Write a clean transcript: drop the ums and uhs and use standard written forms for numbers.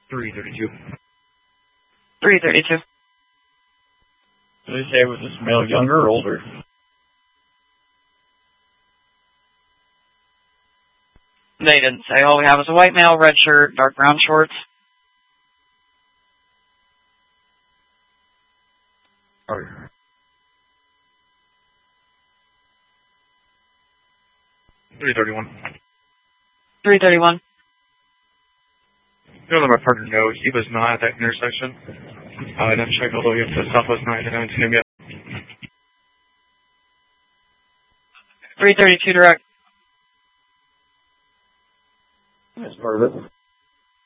332. 332. Did they say was this male younger or older? They didn't say. All we have is a white male, red shirt, dark brown shorts. Alright. 331. 331. You know that my partner knows he was not at that intersection. I didn't check all the way up to Southwest 9. I haven't seen him yet. 332 direct. That's part of it.